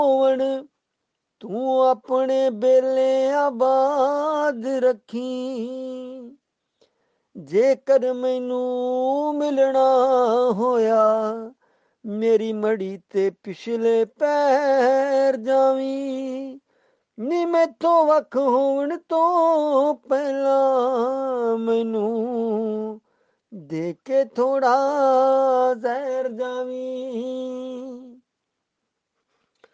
ਹੋਵਣ ਤੂੰ ਆਪਣੇ ਬੇਲੇ ਆਬਾਦ ਰੱਖੀ। ਜੇਕਰ ਮੈਨੂੰ ਮਿਲਣਾ ਹੋਇਆ ਮੇਰੀ ਮੜੀ ਤੇ ਪਿਛਲੇ ਪੈਰ ਜਾਵੀਂ। ਨੀ ਮੈਥੋਂ ਵੱਖ ਹੋਣ ਤੋਂ ਪਹਿਲਾਂ ਮੈਨੂੰ ਦੇ ਕੇ ਥੋੜਾ ਜ਼ਹਿਰ ਜਾਵੀਂ।